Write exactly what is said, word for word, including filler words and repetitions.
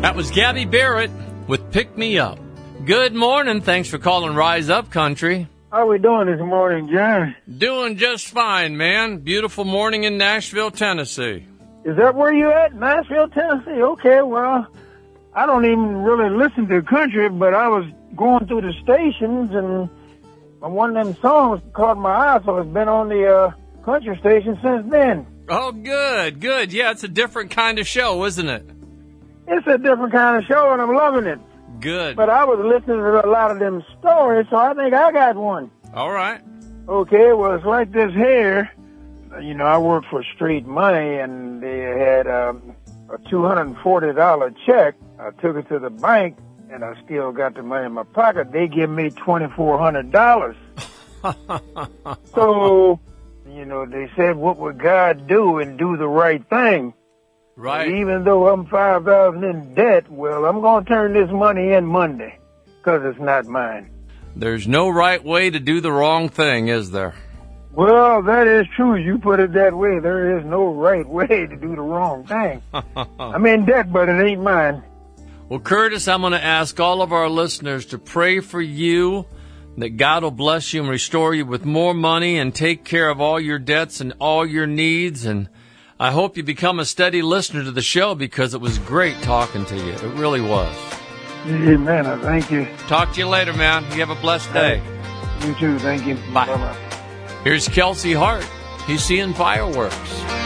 That was Gabby Barrett with Pick Me Up. Good morning. Thanks for calling Rise Up Country. How we doing this morning, John? Doing just fine, man. Beautiful morning in Nashville, Tennessee. Is that where you at? Nashville, Tennessee? Okay, well, I don't even really listen to country, but I was going through the stations, and one of them songs caught my eye, so it's been on the uh, country station since then. Oh, good, good. Yeah, it's a different kind of show, isn't it? It's a different kind of show, and I'm loving it. Good. But I was listening to a lot of them stories, so I think I got one. All right. Okay, well, it's like this here. You know, I worked for Street Money, and they had um, a two hundred forty dollars check. I took it to the bank, and I still got the money in my pocket. They give me twenty-four hundred dollars. So, you know, they said, what would God do and do the right thing? Right. Well, even though I'm five thousand dollars in debt, well, I'm going to turn this money in Monday because it's not mine. There's no right way to do the wrong thing, is there? Well, that is true. You put it that way. There is no right way to do the wrong thing. I'm in debt, but it ain't mine. Well, Curtis, I'm going to ask all of our listeners to pray for you, that God will bless you and restore you with more money and take care of all your debts and all your needs. And I hope you become a steady listener to the show because it was great talking to you. It really was. Amen. I thank you. Talk to you later, man. You have a blessed day. You too. Thank you. Bye. Bye-bye. Here's Kelsey Hart. He's seeing fireworks.